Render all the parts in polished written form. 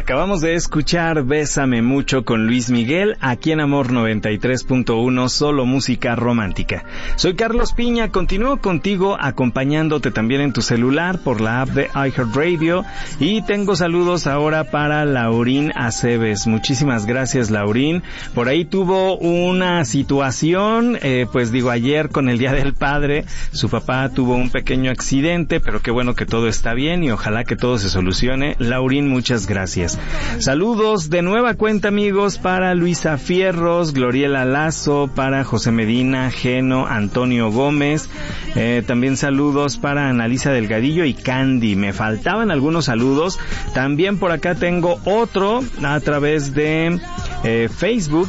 Acabamos de escuchar Bésame Mucho con Luis Miguel, aquí en Amor 93.1, solo música romántica. Soy Carlos Piña, continúo contigo acompañándote también en tu celular por la app de iHeartRadio y tengo saludos ahora para Laurín Aceves. Muchísimas gracias, Laurín. Por ahí tuvo una situación, ayer con el Día del Padre, su papá tuvo un pequeño accidente, pero qué bueno que todo está bien y ojalá que todo se solucione. Laurín, muchas gracias. Saludos de nueva cuenta, amigos, para Luisa Fierros, Gloriela Lazo, para José Medina, Geno, Antonio Gómez, también saludos para Analisa Delgadillo y Candy. Me faltaban algunos saludos. También por acá tengo otro a través de Facebook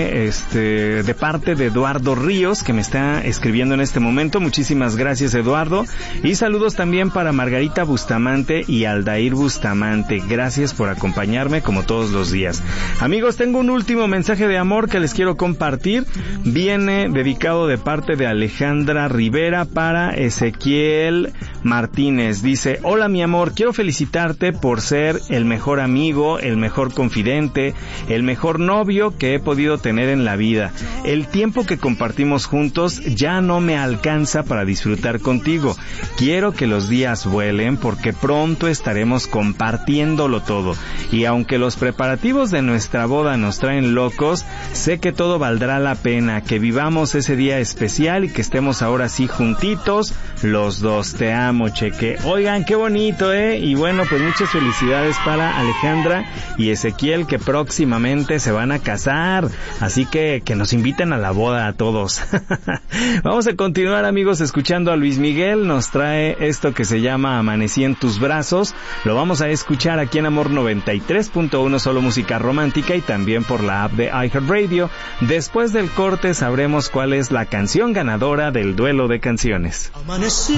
de parte de Eduardo Ríos, que me está escribiendo en este momento. Muchísimas gracias, Eduardo. Y saludos también para Margarita Bustamante y Aldair Bustamante. Gracias por acompañarme como todos los días. Amigos, tengo un último mensaje de amor que les quiero compartir. Viene dedicado de parte de Alejandra Rivera para Ezequiel Martínez. Dice: hola mi amor, quiero felicitarte por ser el mejor amigo, el mejor confidente, el mejor novio que he podido tener en la vida. El tiempo que compartimos juntos ya no me alcanza para disfrutar contigo. Quiero que los días vuelen porque pronto estaremos compartiéndolo todo. Y aunque los preparativos de nuestra boda nos traen locos, sé que todo valdrá la pena, que vivamos ese día especial y que estemos ahora sí juntitos los dos. Te amo, Cheque. Oigan, qué bonito, y bueno, pues muchas felicidades para Alejandra y Ezequiel, que próximamente se van a casar, así que nos inviten a la boda a todos. Vamos a continuar, amigos, escuchando a Luis Miguel. Nos trae esto que se llama Amanecí en tus brazos. Lo vamos a escuchar aquí en Amor 93.1, solo música romántica, y también por la app de iHeartRadio. Después del corte sabremos cuál es la canción ganadora del duelo de canciones. Amanecí